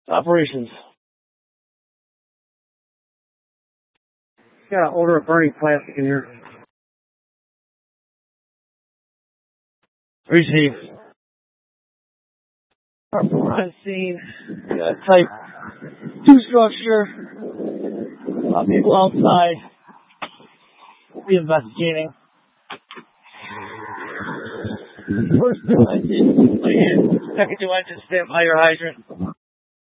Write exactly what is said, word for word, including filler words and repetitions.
Operations. Got an odor of burning plastic in here. Receive. Our crime scene. Got type two structure. A lot of people outside. We'll be investigating. First two engine. Second two engine, stand by your hydrant.